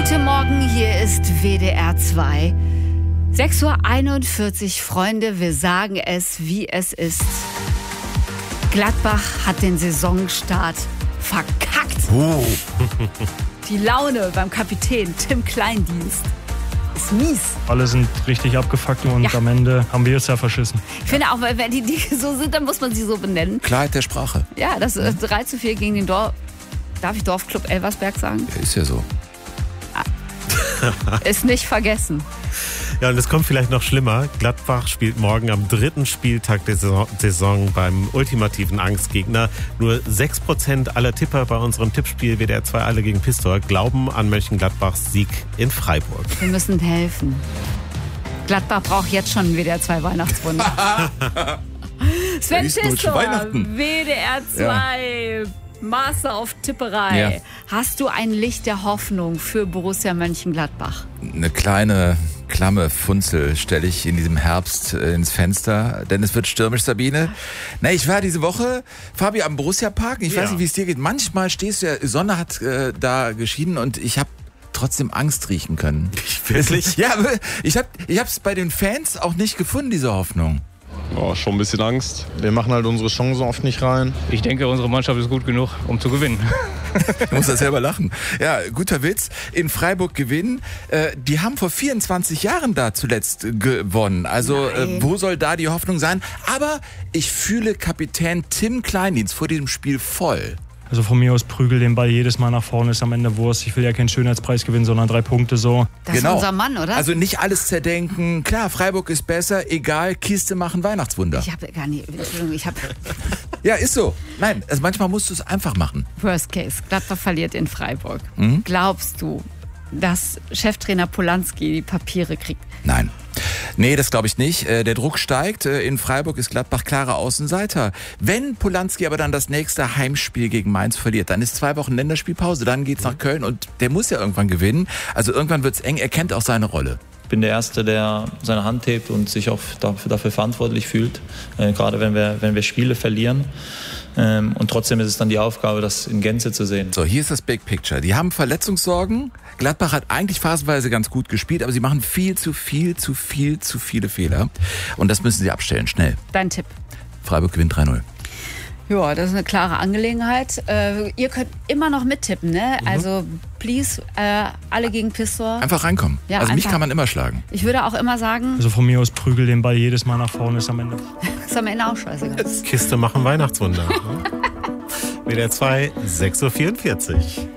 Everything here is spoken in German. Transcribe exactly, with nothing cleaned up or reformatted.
Guten Morgen, hier ist W D R zwei. sechs Uhr einundvierzig, Freunde, wir sagen es, wie es ist. Gladbach hat den Saisonstart verkackt. Oh. Die Laune beim Kapitän Tim Kleindienst ist mies. Alle sind richtig abgefuckt und ja. Am Ende haben wir es ja verschissen. Ich finde auch, wenn die, die so sind, dann muss man sie so benennen. Klarheit der Sprache. Ja, das ist drei zu vier gegen den Dorf... Darf ich Dorfclub Elversberg sagen? Ja, ist ja so. Ist nicht vergessen. Ja, und es kommt vielleicht noch schlimmer. Gladbach spielt morgen am dritten Spieltag der Saison beim ultimativen Angstgegner. Nur sechs Prozent aller Tipper bei unserem Tippspiel W D R zwei Alle gegen Pistor glauben an Mönchengladbachs Sieg in Freiburg. Wir müssen helfen. Gladbach braucht jetzt schon ein W D R zwei Weihnachtswunder. Sven Pistor, W D R zwei. Ja. Master auf Tipperei. Ja. Hast du ein Licht der Hoffnung für Borussia Mönchengladbach? Eine kleine, klamme Funzel stelle ich in diesem Herbst ins Fenster, denn es wird stürmisch, Sabine. Na, ich war diese Woche, Fabi, am Borussia-Park. Ich ja. weiß nicht, wie es dir geht. Manchmal stehst du ja, Sonne hat äh, da geschienen und ich habe trotzdem Angst riechen können. Wirklich? Ja, ich habe ich hab's bei den Fans auch nicht gefunden, diese Hoffnung. Oh, schon ein bisschen Angst. Wir machen halt unsere Chancen oft nicht rein. Ich denke, unsere Mannschaft ist gut genug, um zu gewinnen. Du musst das selber lachen. Ja, guter Witz. In Freiburg gewinnen. Äh, die haben vor vierundzwanzig Jahren da zuletzt gewonnen. Also äh, wo soll da die Hoffnung sein? Aber ich fühle Kapitän Tim Kleindienst vor diesem Spiel voll. Also von mir aus prügel den Ball jedes Mal nach vorne, ist am Ende Wurst. Ich will ja keinen Schönheitspreis gewinnen, sondern drei Punkte so. Das genau. ist unser Mann, oder? Also nicht alles zerdenken. Klar, Freiburg ist besser, egal, Kiste machen Weihnachtswunder. Ich habe gar nicht, Entschuldigung, ich habe... Ja, ist so. Nein, also manchmal musst du es einfach machen. Worst case, Gladbach verliert in Freiburg. Mhm. Glaubst du, dass Cheftrainer Polanski die Papiere kriegt? Nein. Nee, das glaube ich nicht. Der Druck steigt. In Freiburg ist Gladbach klarer Außenseiter. Wenn Polanski aber dann das nächste Heimspiel gegen Mainz verliert, dann ist zwei Wochen Länderspielpause, dann geht's nach Köln und der muss ja irgendwann gewinnen. Also irgendwann wird's eng, er kennt auch seine Rolle. Ich bin der Erste, der seine Hand hebt und sich auch dafür, dafür verantwortlich fühlt, äh, gerade wenn wir, wenn wir Spiele verlieren. Ähm, und trotzdem ist es dann die Aufgabe, das in Gänze zu sehen. So, hier ist das Big Picture. Die haben Verletzungssorgen. Gladbach hat eigentlich phasenweise ganz gut gespielt, aber sie machen viel zu viel, zu viel, zu viele Fehler. Und das müssen sie abstellen, schnell. Dein Tipp? Freiburg gewinnt drei null. Ja, das ist eine klare Angelegenheit. Äh, ihr könnt immer noch mittippen, ne? Mhm. Also, please, äh, alle gegen Pistor. Einfach reinkommen. Ja, also einfach. Mich kann man immer schlagen. Ich würde auch immer sagen... Also von mir aus prügel den Ball jedes Mal nach vorne, ist am Ende... ist am Ende auch scheißegal. Kiste machen Weihnachtswunder. W D R zwei, sechs Uhr vierundvierzig.